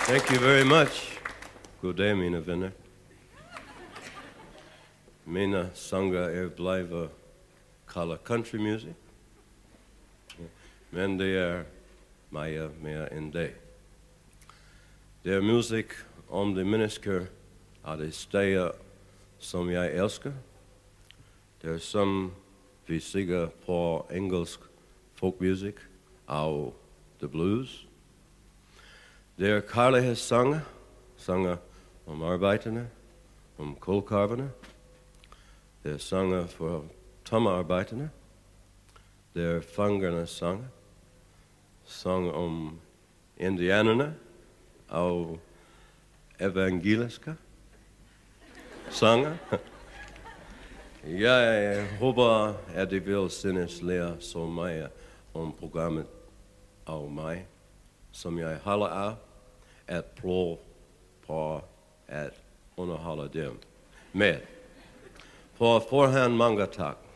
Thank you very much. God dag, mine venner. Mine sanger blijven kalde country music. Men det mere end det. Det er musik om de mennesker af de steder, som jeg elsker. Det er som vi siger på engelsk folkmusik og the blues. Det er kærlighedssange, sanger om arbejderne, om kulkarverne. Det er sanger for tommearbejderne. Det er fangernes sange, sang om indianerne og evangeliske sanger. Jeg håber, at I vil synes lære så meget om programmet og mig, som jeg holder af at prøve på at underholde dem med. På forhånd mange tak.